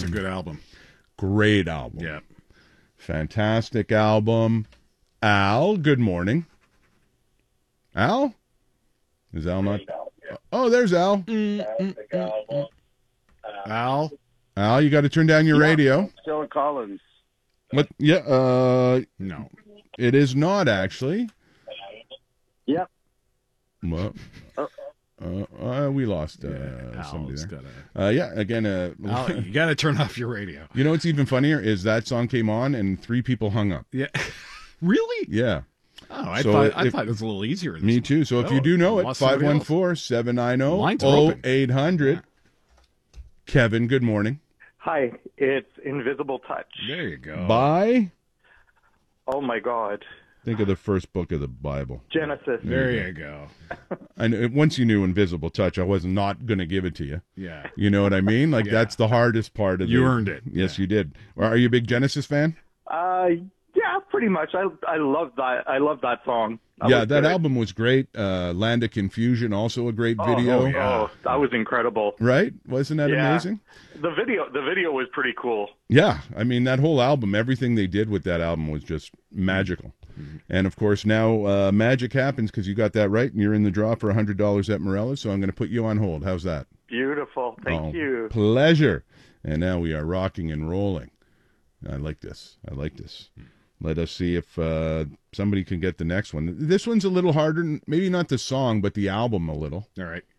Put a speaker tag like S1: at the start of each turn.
S1: good album.
S2: Great album.
S1: Yeah.
S2: Fantastic album. Al, good morning. Al? Is Al not? Oh, there's Al.
S1: Al?
S2: Al, you got to turn down your radio.
S3: Phil Collins.
S2: What? Yeah,
S1: No.
S2: it is not actually.
S3: Yep.
S2: Well, we lost somebody
S1: Al's
S2: there.
S1: gotta,
S2: Yeah, again,
S1: Al, you got to turn off your radio.
S2: you know what's even funnier is that song came on and 3 people hung up.
S1: Yeah. Really?
S2: Yeah.
S1: Oh, I
S2: So
S1: thought
S2: if-
S1: it was a little easier. This
S2: Me
S1: one.
S2: too. So if
S1: Oh,
S2: you do know it,
S1: lost somebody else.
S2: 514-790-0800. Kevin, good morning.
S4: Hi, it's Invisible Touch.
S1: There you go.
S2: Bye.
S4: Oh my God.
S2: Think of the first book of the Bible.
S4: Genesis.
S1: There you go.
S2: And once you knew Invisible Touch, I was not going to give it to you.
S1: Yeah.
S2: You know what I mean? Like,
S1: Yeah.
S2: that's the hardest part of it.
S1: You earned it.
S2: Yes, you did. Are you a big Genesis fan?
S4: Yeah, pretty much. I love that. I love that song.
S2: Yeah, that album was great. Land of Confusion, also a great video.
S4: Oh, that was incredible.
S2: Right? Wasn't that
S4: Yeah.
S2: amazing?
S4: The video was pretty cool.
S2: Yeah, I mean, that whole album, everything they did with that album was just magical. And, of course, now magic happens because you got that right, and you're in the draw for $100 at Morella's, so I'm going to put you on hold. How's that?
S4: Beautiful. Thank you.
S2: Pleasure. And now we are rocking and rolling. I like this. Let us see if somebody can get the next one. This one's a little harder, maybe not the song, but the album a little.
S1: All right.